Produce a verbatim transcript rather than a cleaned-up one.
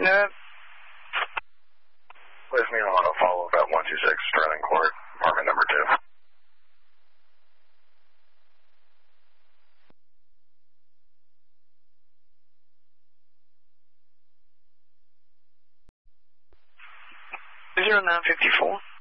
Net. Please me on a follow-up at one two six Sterling Court, apartment number two. zero nine fifty-four.